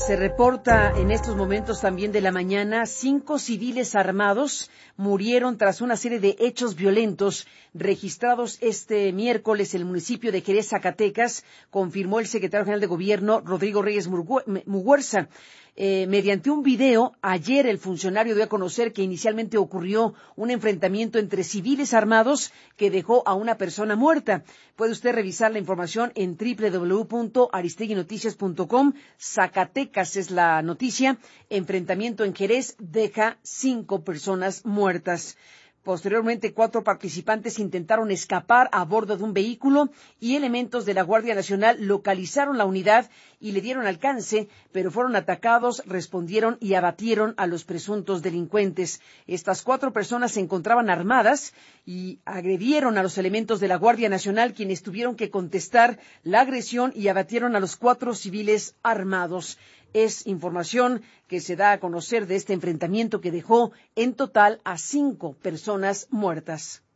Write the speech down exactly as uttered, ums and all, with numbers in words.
Se reporta en estos momentos también de la mañana, cinco civiles armados murieron tras una serie de hechos violentos registrados este miércoles en el municipio de Jerez, Zacatecas, confirmó el secretario general de Gobierno, Rodrigo Reyes Muguerza. Eh, mediante un video, ayer el funcionario dio a conocer que inicialmente ocurrió un enfrentamiento entre civiles armados que dejó a una persona muerta. Puede usted revisar la información en doble u doble u doble u punto aristeguinoticias punto com. Zacatecas es la noticia. Enfrentamiento en Jerez deja cinco personas muertas. Posteriormente, cuatro participantes intentaron escapar a bordo de un vehículo y elementos de la Guardia Nacional localizaron la unidad y le dieron alcance, pero fueron atacados, respondieron y abatieron a los presuntos delincuentes. Estas cuatro personas se encontraban armadas y agredieron a los elementos de la Guardia Nacional, quienes tuvieron que contestar la agresión y abatieron a los cuatro civiles armados. Es información que se da a conocer de este enfrentamiento que dejó en total a cinco personas muertas.